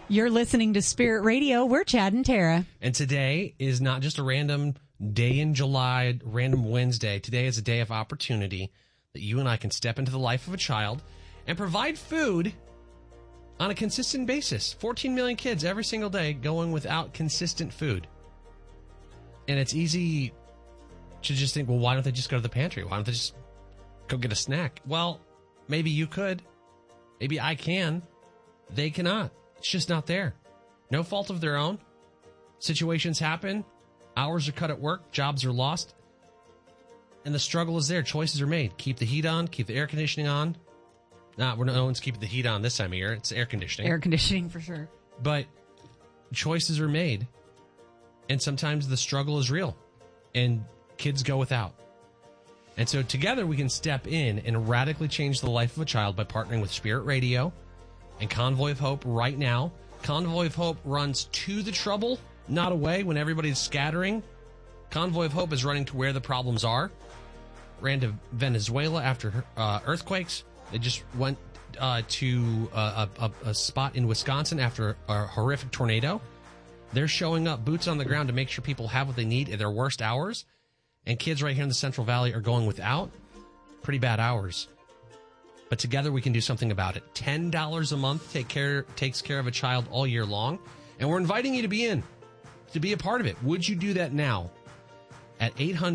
You're listening to Spirit Radio. We're Chad and Tara. And today is not just a random day in July, random Wednesday. Today is a day of opportunity that you and I can step into the life of a child and provide food on a consistent basis. 14 million kids every single day going without consistent food. And it's easy to just think, well, why don't they just go to the pantry? Why don't they just go get a snack? Well, maybe you could. Maybe I can. They cannot. It's just not there. No fault of their own. Situations happen. Hours are cut at work. Jobs are lost. And the struggle is there. Choices are made. Keep the heat on. Keep the air conditioning on. No one's keeping the heat on this time of year. It's air conditioning. Air conditioning for sure. But choices are made. And sometimes the struggle is real. And kids go without. And so together we can step in and radically change the life of a child by partnering with Spirit Radio and Convoy of Hope right now. Convoy of Hope runs to the trouble, not away when everybody's scattering. Convoy of Hope is running to where the problems are. Ran to Venezuela after earthquakes. They just went to a spot in Wisconsin after a horrific tornado. They're showing up, boots on the ground, to make sure people have what they need at their worst hours. And kids right here in the Central Valley are going without pretty bad hours. But together we can do something about it. $10 a month takes care of a child all year long. And we're inviting you to be a part of it. Would you do that now? At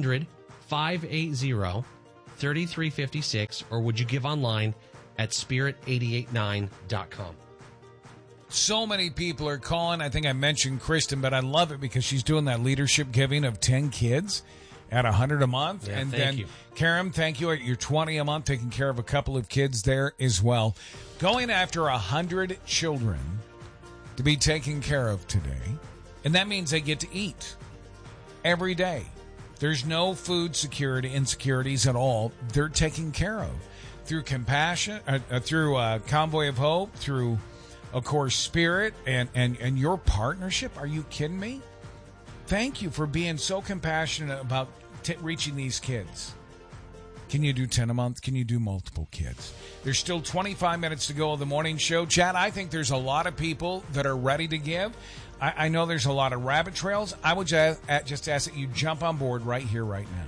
800-580-3356, or would you give online at spirit889.com? So many people are calling. I think I mentioned Kristen, but I love it because she's doing that leadership giving of 10 kids at $100 a month. Yeah, and thank then you. Karen, thank you, at your $20 a month, taking care of a couple of kids there as well. Going after 100 children to be taken care of today. And that means they get to eat every day. There's no food security, insecurities at all. They're taken care of through compassion, through Convoy of Hope, through, of course, Spirit and your partnership. Are you kidding me? Thank you for being so compassionate about reaching these kids. Can you do 10 a month? Can you do multiple kids? There's still 25 minutes to go of the morning show. Chad, I think there's a lot of people that are ready to give. I know there's a lot of rabbit trails. I would just ask that you jump on board right here, right now.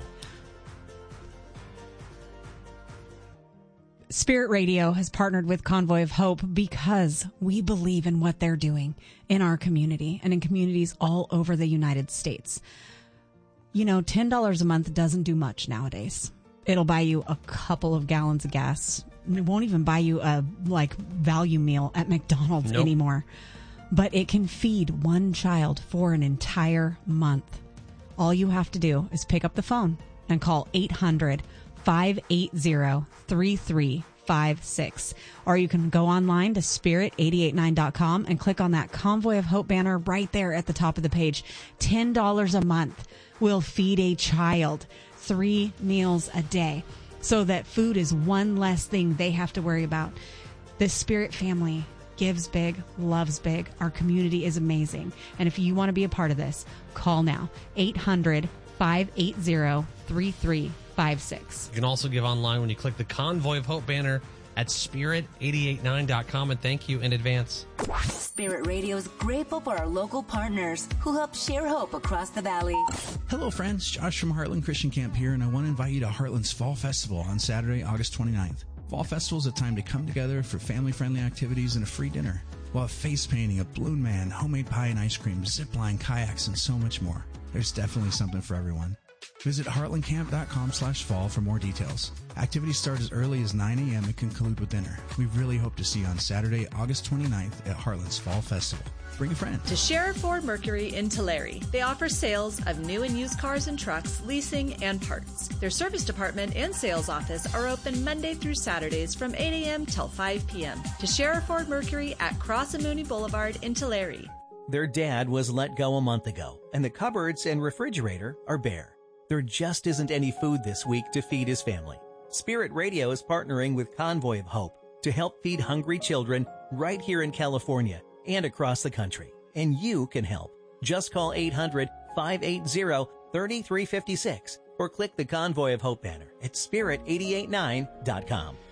Spirit Radio has partnered with Convoy of Hope because we believe in what they're doing in our community and in communities all over the United States. You know, $10 a month doesn't do much nowadays. It'll buy you a couple of gallons of gas. It won't even buy you a value meal at McDonald's anymore. But it can feed one child for an entire month. All you have to do is pick up the phone and call 800-580-3356. Or you can go online to spirit889.com and click on that Convoy of Hope banner right there at the top of the page. $10 a month will feed a child 3 meals a day, so that food is one less thing they have to worry about. The Spirit family gives big, loves big. Our community is amazing. And if you want to be a part of this, call now. 800-580-3356. You can also give online when you click the Convoy of Hope banner at spirit889.com. And thank you in advance. Spirit Radio is grateful for our local partners who help share hope across the valley. Hello, friends. Josh from Heartland Christian Camp here, and I want to invite you to Heartland's Fall Festival on Saturday, August 29th. Fall Festival is a time to come together for family-friendly activities and a free dinner. We'll have face painting, a balloon man, homemade pie and ice cream, zip line, kayaks, and so much more. There's definitely something for everyone. Visit heartlandcamp.com/fall for more details. Activities start as early as 9 a.m. and conclude with dinner. We really hope to see you on Saturday, August 29th at Heartland's Fall Festival. Bring a friend. To Sheriff Ford Mercury in Tulare. They offer sales of new and used cars and trucks, leasing, and parts. Their service department and sales office are open Monday through Saturdays from 8 a.m. till 5 p.m. To Sheriff Ford Mercury at Cross and Mooney Boulevard in Tulare. Their dad was let go a month ago, and the cupboards and refrigerator are bare. There just isn't any food this week to feed his family. Spirit Radio is partnering with Convoy of Hope to help feed hungry children right here in California and across the country. And you can help. Just call 800-580-3356 or click the Convoy of Hope banner at spirit889.com.